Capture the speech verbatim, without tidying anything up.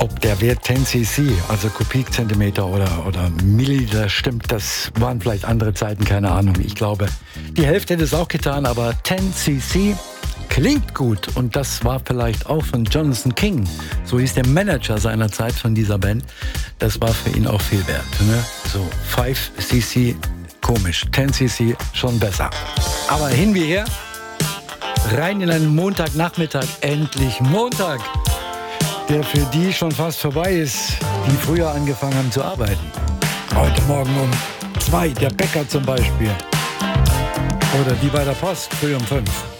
Ob der Wert zehn Cc, also Kubikzentimeter oder, oder Milliliter stimmt, das waren vielleicht andere Zeiten, keine Ahnung. Ich glaube, die Hälfte hätte es auch getan, aber zehn Cc klingt gut. Und das war vielleicht auch von Jonathan King. So hieß der Manager seiner Zeit von dieser Band. Das war für ihn auch viel wert. Ne? So fünf Cc, komisch. zehn Cc, schon besser. Aber hin wie her, rein in einen Montagnachmittag. Endlich Montag, der für die schon fast vorbei ist, die früher angefangen haben zu arbeiten. Heute Morgen um zwei, der Bäcker zum Beispiel. Oder die bei der Post, früh um fünf.